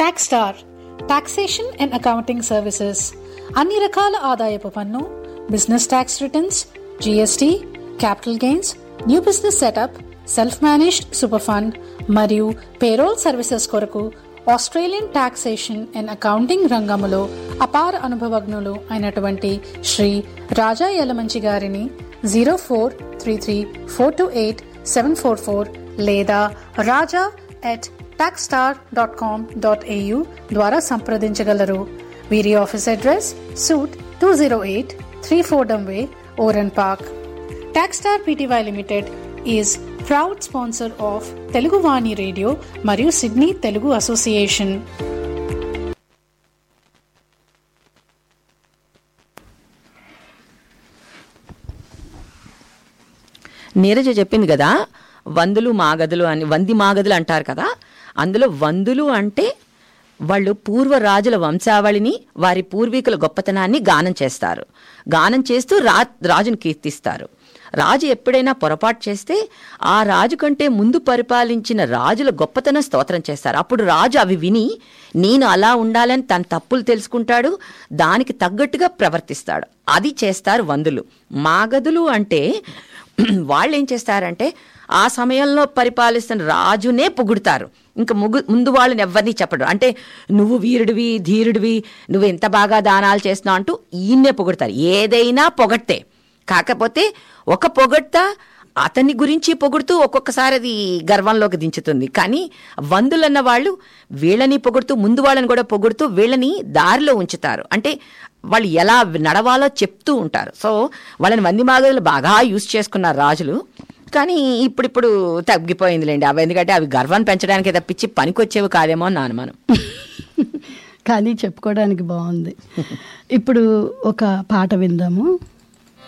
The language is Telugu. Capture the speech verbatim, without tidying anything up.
టాక్స్టార్ టాక్సేషన్ అండ్ అకౌంటింగ్ సర్వీసెస్, అన్ని రకాల ఆదాయపు పన్ను, business tax returns, GST, capital gains, new business setup, self managed super fund మరియు పేరోల్ సర్వీసెస్ కొరకు ఆస్ట్రేలియన్ టాక్సేషన్ అండ్ అకౌంటింగ్ రంగములో అపార అనుభవజ్ఞులు అయినటువంటి శ్రీ రాజా యలమంచి గారిని zero four three three four two eight seven four four లేదా రాజా at టాక్స్టార్ dot com dot AU ద్వారా సంప్రదించగలరు. వీరి office address suit two zero eight three Fordham way, ఓరన్ park. టాక్స్టార్ PTY limited is proud sponsor of Telugu Vani radio మరియు సిడ్నీ తెలుగు అసోసియేషన్. నీరజ చెప్పింది కదా, వందులు మాగదులు అని, వంది మాగదులు అంటారు కదా. అందులో వందులు అంటే వాళ్ళు పూర్వరాజుల వంశావళిని, వారి పూర్వీకుల గొప్పతనాన్ని గానం చేస్తారు. గానం చేస్తూ రా రాజును కీర్తిస్తారు. రాజు ఎప్పుడైనా పొరపాటు చేస్తే ఆ రాజు కంటే ముందు పరిపాలించిన రాజుల గొప్పతనం స్తోత్రం చేస్తారు. అప్పుడు రాజు అవి విని నేను అలా ఉండాలని తన తప్పులు తెలుసుకుంటాడు, దానికి తగ్గట్టుగా ప్రవర్తిస్తాడు. అది చేస్తారు వందులు. మాగదులు అంటే వాళ్ళు ఏం చేస్తారంటే ఆ సమయంలో పరిపాలిస్తున్న రాజునే పొగుడుతారు. ఇంకా ముగ్గు ముందు వాళ్ళని ఎవరిని చెప్పడు. అంటే నువ్వు వీరుడివి, ధీరుడివి, నువ్వు ఎంత బాగా దానాలు చేస్తున్నావు అంటూ ఈయన్నే పొగుడతారు. ఏదైనా పొగట్టే. కాకపోతే ఒక పొగడ్త అతని గురించి పొగుడుతూ ఒక్కొక్కసారి అది గర్వంలోకి దించుతుంది. కానీ వందులన్న వాళ్ళు వీళ్ళని పొగుడుతూ, ముందు వాళ్ళని కూడా పొగుడుతూ వీళ్ళని దారిలో ఉంచుతారు. అంటే వాళ్ళు ఎలా నడవాలో చెప్తూ ఉంటారు. సో వాళ్ళని వంది మాగదులు బాగా యూజ్ చేసుకున్నారు రాజులు. కానీ ఇప్పుడిప్పుడు తగ్గిపోయిందిలేండి అవి, ఎందుకంటే అవి గర్వాన్ని పెంచడానికి తప్పించి పనికొచ్చేవి కాదేమో అని నా అనుమానం. కానీ చెప్పుకోవడానికి బాగుంది. ఇప్పుడు ఒక పాట విందాము.